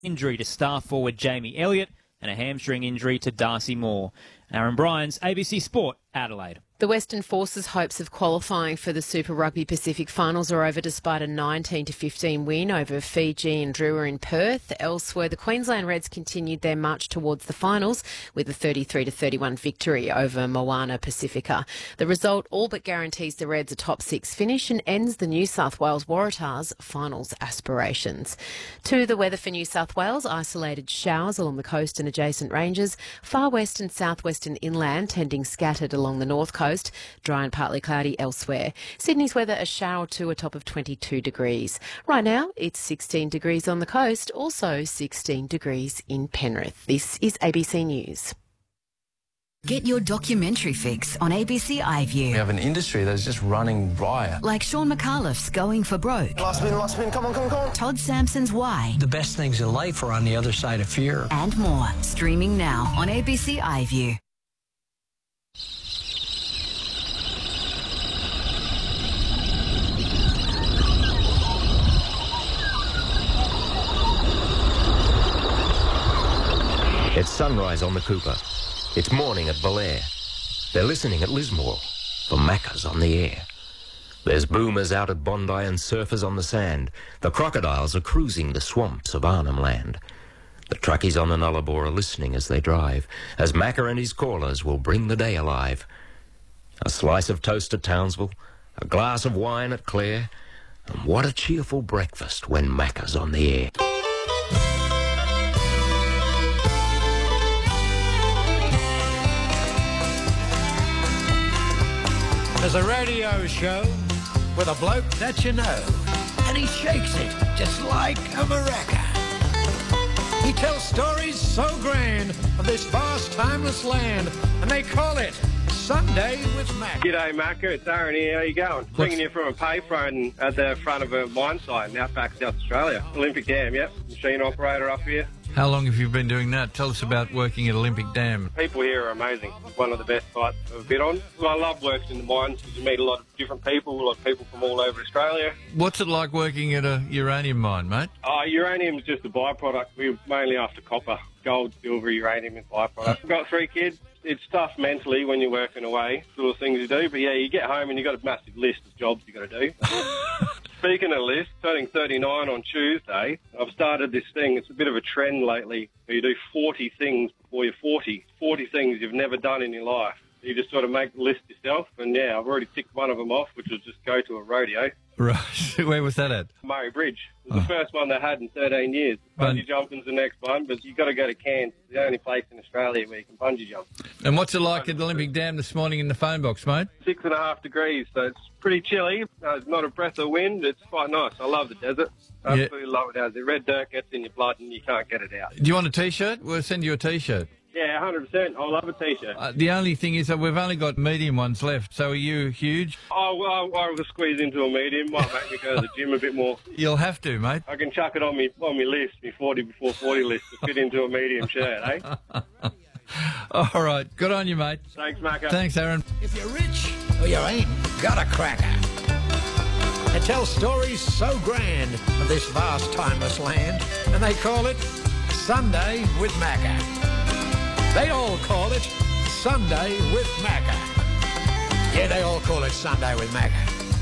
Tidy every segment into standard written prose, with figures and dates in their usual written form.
Injury to star forward Jamie Elliott and a hamstring injury to Darcy Moore. Aaron Bryans, ABC Sport, Adelaide. The Western Forces' hopes of qualifying for the Super Rugby Pacific finals are over despite a 19-15 win over Fiji and Drua in Perth. Elsewhere, the Queensland Reds continued their march towards the finals with a 33-31 victory over Moana Pacifica. The result all but guarantees the Reds a top six finish and ends the New South Wales Waratahs' finals aspirations. To the weather for New South Wales, isolated showers along the coast and adjacent ranges, far west and southwestern inland tending scattered along the north coast. Dry and partly cloudy elsewhere. Sydney's weather, a shower or two, a top of 22 degrees. Right now, it's 16 degrees on the coast, also 16 degrees in Penrith. This is ABC News. Get your documentary fix on ABC iView. We have an industry that's just running riot. Like Sean McAuliffe's Going for Broke. Last spin, come on. Todd Sampson's Why. The best things in life are on the other side of fear. And more. Streaming now on ABC iView. It's sunrise on the Cooper. It's morning at Belair. They're listening at Lismore for Macca's on the air. There's boomers out at Bondi and surfers on the sand. The crocodiles are cruising the swamps of Arnhem Land. The truckies on the Nullarbor are listening as they drive, as Macca and his callers will bring the day alive. A slice of toast at Townsville, a glass of wine at Clare, and what a cheerful breakfast when Macca's on the air. There's a radio show with a bloke that you know, and he shakes it just like a maraca. He tells stories so grand of this vast, timeless land, and they call it Sunday with Mac. G'day, Macca. It's Aaron here. How you going? Bringing you from a payphone at the front of a mine site in Outback, South Australia. Olympic Dam, yep. Machine operator up here. How long have you been doing that? Tell us about working at Olympic Dam. People here are amazing. It's one of the best sites I've been on. Well, I love working in the mines because you meet a lot of different people, a lot of people from all over Australia. What's it like working at a uranium mine, mate? Uranium is just a byproduct. We're mainly after copper. Gold, silver, uranium is byproduct. I've got 3 kids. It's tough mentally when you're working away, sort of things you do. But, yeah, you get home and you've got a massive list of jobs you got to do. Speaking of list, turning 39 on Tuesday, I've started this thing. It's a bit of a trend lately where you do 40 things before you're 40. 40 things you've never done in your life. You just sort of make the list yourself. And, yeah, I've already ticked one of them off, which was just go to a rodeo. Right. Where was that at? Murray Bridge. It was the first one they had in 13 years. Bungee jumping's the next one, but you've got to go to Cairns. It's the only place in Australia where you can bungee jump. And what's it like at Olympic Dam this morning in the phone box, mate? 6.5 degrees, so it's pretty chilly. It's not a breath of wind. It's quite nice. I love the desert. Absolutely love it. As the red dirt gets in your blood and you can't get it out. Do you want a T-shirt? We'll send you a T-shirt. Yeah, 100%. I love a T-shirt. The only thing is that we've only got medium ones left, so are you huge? Oh, well, I will squeeze into a medium. Might make me go to the gym a bit more. You'll have to, mate. I can chuck it on me list, my 40 before 40 list, to fit into a medium shirt, eh? All right. Good on you, mate. Thanks, Macca. Thanks, Aaron. If you're rich or you ain't got a cracker. It tells stories so grand of this vast, timeless land, and they call it Sunday with Macca. They all call it Sunday with Macca. Yeah, they all call it Sunday with Macca.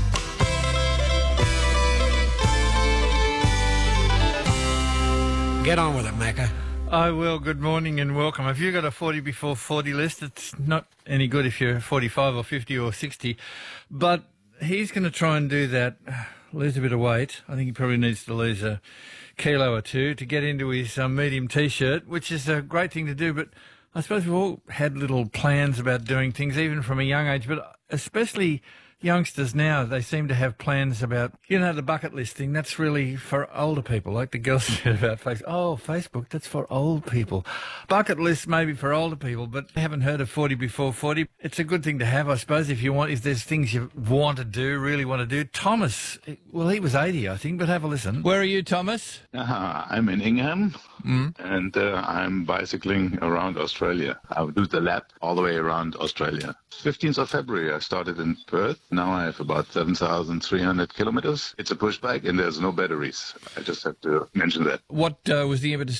Get on with it, Macca. I will. Good morning and welcome. Have you got a 40 before 40 list? It's not any good if you're 45 or 50 or 60. But he's going to try and do that, lose a bit of weight. I think he probably needs to lose a kilo or two to get into his medium T-shirt, which is a great thing to do. But I suppose we've all had little plans about doing things, even from a young age, but especially youngsters now, they seem to have plans about, the bucket list thing. That's really for older people, like the girls said about Facebook. Oh, Facebook, that's for old people. Bucket list maybe for older people, but I haven't heard of 40 before 40. It's a good thing to have, I suppose, if there's things you want to do, really want to do. Thomas, well, he was 80, I think, but have a listen. Where are you, Thomas? I'm in Ingham. and I'm bicycling around Australia. I would do the lap all the way around Australia. 15th of February, I started in Perth. Now I have about 7,300 kilometers. It's a push bike and there's no batteries. I just have to mention that. What was the impetus